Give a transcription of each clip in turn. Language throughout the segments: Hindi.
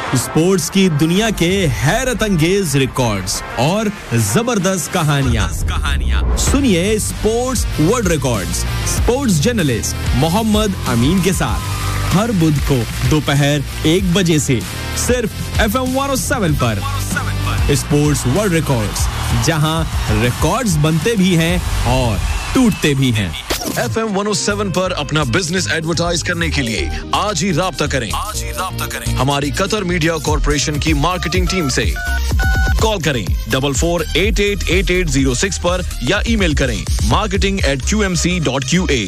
स्पोर्ट्स की दुनिया के हैरत अंगेज रिकॉर्ड्स और जबरदस्त कहानियां सुनिए sports world records sports journalist Mohammad अमीन के साथ हर बुध को दोपहर 1 बजे से सिर्फ FM 107 पर स्पोर्ट्स वर्ल्ड रिकॉर्ड्स, जहां रिकॉर्ड्स बनते भी हैं और टूटते भी हैं। FM 107 पर अपना बिजनेस एडवर्टाइज करने के लिए आज ही राब्ता करें हमारी कतर मीडिया कॉर्पोरेशन की मार्केटिंग टीम से। कॉल करें 44888806 पर या ईमेल करें marketing@qmc.qa।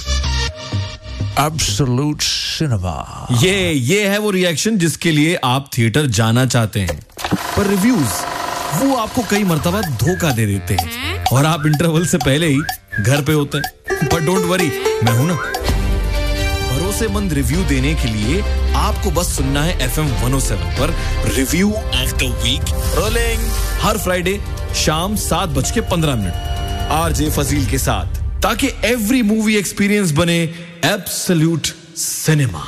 एब्सोल्यूट सिनेमा, ये है वो रिएक्शन जिसके लिए आप थिएटर जाना चाहते हैं, पर रिव्यूज वो आपको कई मर्तबा धोखा दे देते हैं और आप इंटरवल से पहले ही घर पे होते हैं। पर डोंट वरी, मैं हूं ना। भरोसेमंद रिव्यू देने के लिए आपको बस सुनना है FM 107 पर review of the week rolling her Friday शाम 7:15 RJ फजील के साथ, ताकि एवरी मूवी एक्सपीरियंस बने absolute cinema.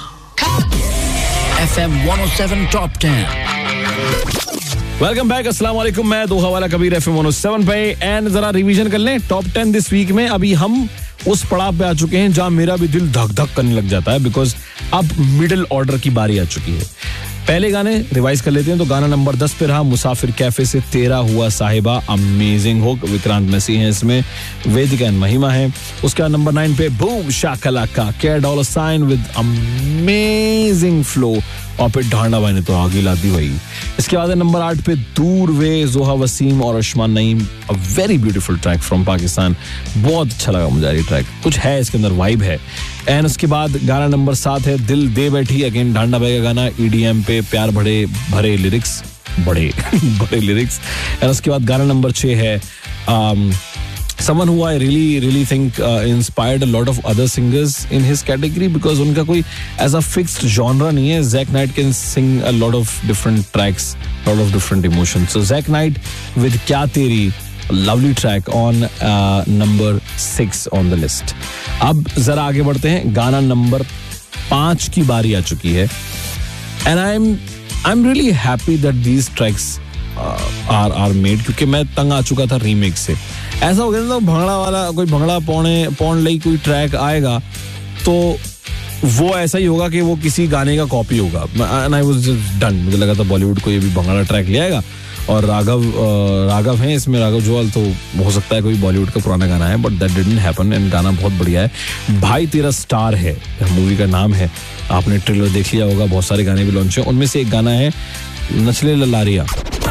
FM 107 top 10। Welcome back, अस्सलाम वालेकुम। मैं दोहा वाला कबीर FM 107 पे। एंड जरा रिवीजन कर लें टॉप 10 दिस वीक में। अभी हम उस पड़ाव पे आ चुके हैं जहां मेरा भी दिल धक धक करने लग जाता है, बिकॉज अब मिडिल ऑर्डर की बारी आ चुकी है। पहले गाने रिवाइज कर लेते हैं। तो गाना नंबर 10 पे रहा मुसाफिर कैफे से तेरा हुआ साहिबा, अमेजिंग हुक, विक्रांत मैसी है इसमें, वेदिका एंड महिमा है। उसके बाद नंबर 9 पे बूम शाकलाका $, विद अमेजिंग फ्लो, और फिर ढांडा भाई ने तो आगे ला दी भाई। इसके बाद नंबर 8 पे दूर वे, जोहा वसीम और अशमान Naeem, a very beautiful track from Pakistan. बहुत अच्छा लगा मुझे ये ट्रैक, कुछ है इसके अंदर, वाइब है। एंड उसके बाद गाना नंबर 7 है दिल दे बैठी, अगेन ढांडा भाई का गाना, EDM पे, प्यार भरे लिरिक्स, बड़े लिरिक्स। एंड उसके बाद गाना नंबर 6 है someone who I really think inspired a lot of other singers in his category, because उनका कोई as a fixed genre नहीं है। Zack Knight can sing a lot of different tracks, lot of different emotions. So Zack Knight with क्या तेरी, lovely track on number 6 on the list. अब जरा आगे बढ़ते हैं। गाना नंबर 5 की बारी आ चुकी है। And I'm really happy that these tracks are made, क्योंकि मैं तंग आ चुका था रीमेक से। ऐसा हो गया ना, भंगड़ा वाला कोई भंगड़ा पौन लई कोई ट्रैक आएगा तो वो ऐसा ही होगा कि वो किसी गाने का कॉपी होगा। And I was just done. मुझे लगा था बॉलीवुड को ये भी भंगड़ा ट्रैक ले आएगा, और राघव है इसमें, राघव जुआल, तो हो सकता है कोई बॉलीवुड का पुराना गाना है, but that didn't happen. And गाना बहुत बढ़िया है। भाई तेरा स्टार है मूवी का नाम है, आपने ट्रेलर देख लिया होगा, बहुत सारे गाने भी लॉन्च हैं, उनमें से एक गाना है नचले ललारिया।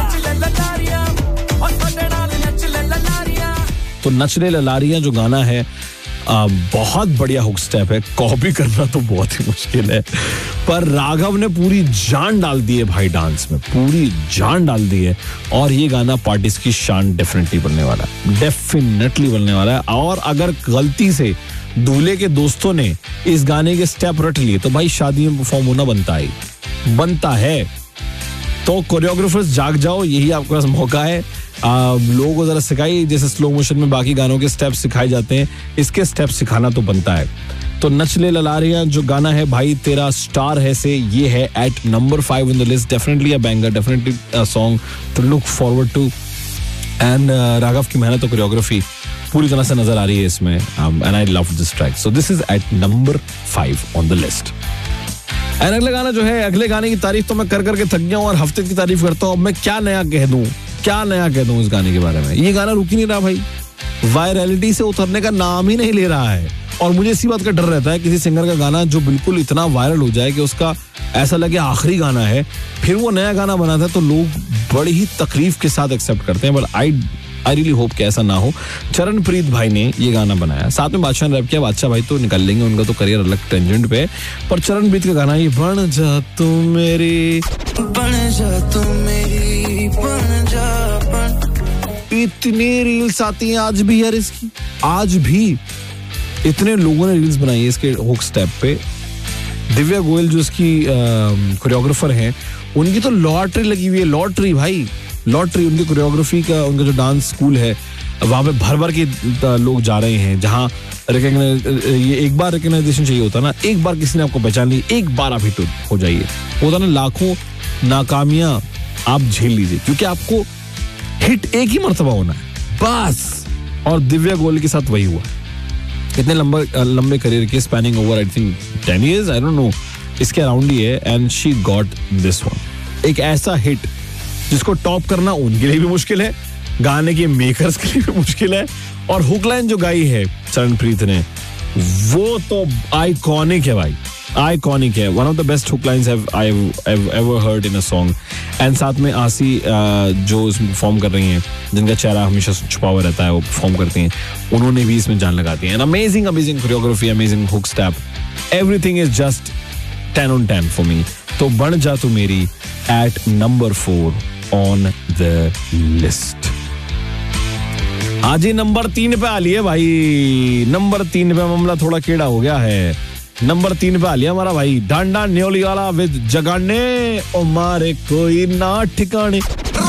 तो नचले ललारिया जो गाना है, बहुत बढ़िया हुक स्टेप है, कॉपी करना तो बहुत ही मुश्किल है, पर राघव ने पूरी जान डाल दी है भाई, डांस में पूरी जान डाल दी है। और ये गाना पार्टीज की शान डेफिनेटली बनने वाला है। और अगर गलती से दूल्हे के दोस्तों ने इस गाने के स्टेप रट लिए तो भाई शादी में परफॉर्म होना बनता है। तो कोरियोग्राफर्स जाग जाओ, यही आपके पास मौका है। लोगों को जरा सिखाइए, जैसे स्लो मोशन में बाकी गानों के स्टेप सिखाए जाते हैं, इसके स्टेप सिखाना तो बनता है। तो नचले ललारियां जो गाना है भाई तेरा स्टार है से, ये है eight number 5 in the list. Definitely a banger, definitely a song to look forward to. And Raghav की मेहनत और कोरियोग्राफी पूरी तरह से नजर आ रही है इसमें, and I love this track. So this is eight number 5 on the list. And अगले गाना जो है, अगले गाने की तारीफ तो मैं कर करके थक गया हूँ और हफ्ते की तारीफ करता हूँ। अब मैं क्या नया कह दूं इस गाने के बारे में। ये गाना रुक ही नहीं रहा भाई, वायरलिटी से उतरने का नाम ही नहीं ले रहा है। और मुझे इसी बात का डर रहता है, किसी सिंगर का गाना जो बिल्कुल इतना वायरल हो जाए कि उसका ऐसा लगे आखिरी गाना है, फिर वो नया गाना बनाता है तो लोग बड़ी ही तकलीफ के साथ एक्सेप्ट करते हैं। बट आई रियली होप कि ऐसा ना हो। चरणप्रीत भाई ने ये गाना बनाया, साथ में बादशाह ने रैप किया। बादशाह भाई तो निकल लेंगे, उनका तो करियर अलग टेंजेंट पे है, पर चरणप्रीत का गाना ये बन जा तू मेरी, इतनी रील्स आती हैं आज भी यार इसकी, आज भी इतने लोगों ने रील्स बनाई है इसके हुक स्टेप पे। दिव्या गोयल जो इसकी कोरियोग्राफर हैं, उनकी तो लॉटरी लगी हुई है, लॉटरी भाई, लॉटरी। उनकी कोरियोग्राफी का, उनका जो डांस स्कूल है वहां पे भर भर के लोग जा रहे हैं, जहां ये एक बार रिकग्नाइजेशन चाहिए होता ना, एक बार किसी ने आपको पहचान ली, एक बार आप हिट हो जाइए, होता ना, लाखों नाकामियां आप झेल लीजिए, क्योंकि आपको हिट एक ही मर्तबा होना है बस। और दिव्या गोयल के साथ वही हुआ। इतने लंबे करियर के, spanning over I think 10 years, I don't know, इसके अराउंड ही है, and she got this one. एक ऐसा हिट जिसको टॉप करना उनके लिए भी मुश्किल है, गाने के मेकर्स के लिए भी मुश्किल है, और हुक लाइन जो गाई है चरणप्रीत ने, वो तो आइकॉनिक है भाई, आइकॉनिक है। One of the best hook lines I've ever heard in a song। And साथ में आसी जो इसमें परफॉर्म कर रही हैं, जिनका चेहरा हमेशा छुपा हुआ रहता है, वो परफॉर्म करती हैं, उन्होंने भी इसमें जान लगाती है। Amazing choreography, amazing hook step, everything is just 10 on 10 for me. तो बन जा तू मेरी at number 4 on the list। आज ही नंबर 3 पे आ लिए भाई, नंबर 3 पे मामला थोड़ा केड़ा हो गया है। नंबर 3 पे आ लिया हमारा भाई डांडा न्योली वाला विद जगाने ओ मारे कोई ना ठिकाने।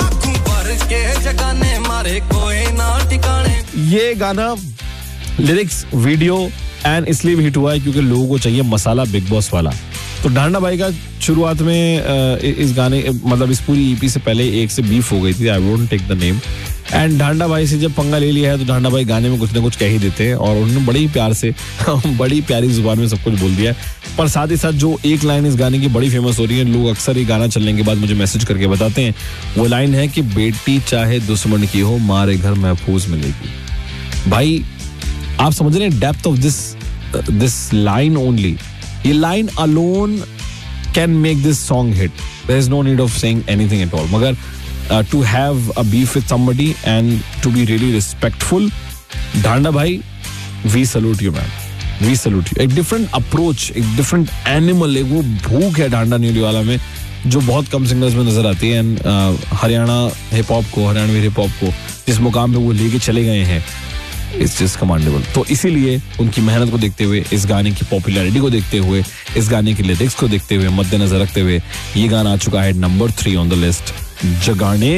ये गाना, लिरिक्स, वीडियो एंड इसलिए भी हिट हुआ है क्योंकि लोगों को चाहिए मसाला बिग बॉस वाला। तो डांडा भाई का शुरुआत में इस गाने, मतलब इस पूरी ईपी से पहले एक से बीफ हो गई थी, I won't take the name. And डांडा भाई से जब पंगा ले लिया है तो डांडा भाई गाने में कुछ ना कुछ कह ही देते हैं, और उन्होंने बड़ी प्यार से बड़ी प्यारी जुबान में सब कुछ बोल दिया है। पर साथ ही साथ जो एक लाइन इस गाने की बड़ी फेमस हो रही है, लोग अक्सर ये गाना चलने के बाद मुझे मैसेज करके बताते हैं, वो लाइन है कि बेटी चाहे दुश्मन की हो, मारे घर महफूज मिलेगी। भाई आप समझ रहे हैं depth of this line only. ये line alone can make this song hit. There is no need of saying anything at all. मगर to have a beef with somebody and to be really respectful, डांडा भाई, we salute you man, we salute you. एक डिफरेंट अप्रोच, एक डिफरेंट एनिमल, एक वो भूख है डांडा न्यूली वाला में जो बहुत कम सिंगर्स में नजर आती है। एंड हरियाणा हिप हॉप को, हरियाणवी हिप हॉप को जिस मुकाम पे वो लेके चले गए हैं, इट्स जस्ट कमांडेबल। तो इसीलिए उनकी मेहनत को देखते हुए, इस गाने की पॉपुलैरिटी को देखते हुए, इस गाने की लिरिक्स को देखते हुए, मद्देनजर रखते हुए, ये गाना आ चुका है नंबर 3 ऑन द लिस्ट, जगाने।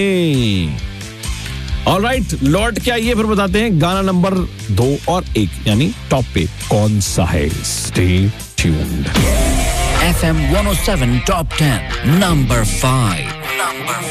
ऑलराइट, लौट के आइए फिर बताते हैं गाना नंबर 2 और 1 यानी टॉप पे कौन सा है। Stay tuned. FM 107 Top 10 number 5।